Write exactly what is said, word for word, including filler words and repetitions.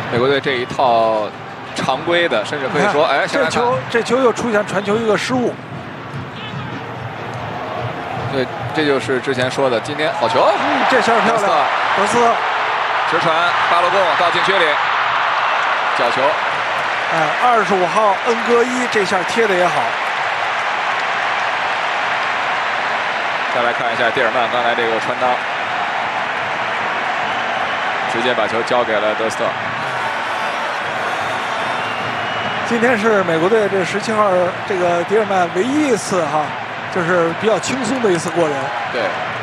美国队这一套常规的，甚至可以说，哎， 这球这球又出现传球一个失误。 对，这就是之前说的，今天好球， 嗯，这下漂亮，德斯直传巴洛贡到禁区里，角球。 哎，二十五号恩戈伊这下贴的也好。 再来看一下蒂尔曼刚才这个穿裆，直接把球交给了德斯特。 今天是美国队这十七号这个迪尔曼唯一一次哈，就是比较轻松的一次过人。 对。